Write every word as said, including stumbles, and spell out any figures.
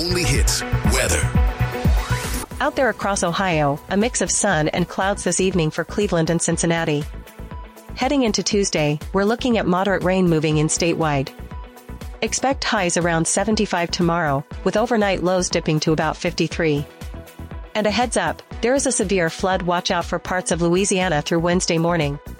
only hits, weather. Out there across Ohio, a mix of sun and clouds this evening for Cleveland and Cincinnati. Heading into Tuesday, we're looking at moderate rain moving in statewide. Expect highs around seventy-five tomorrow, with overnight lows dipping to about fifty-three. And a heads up, there is a severe flood watch out for parts of Louisiana through Wednesday morning.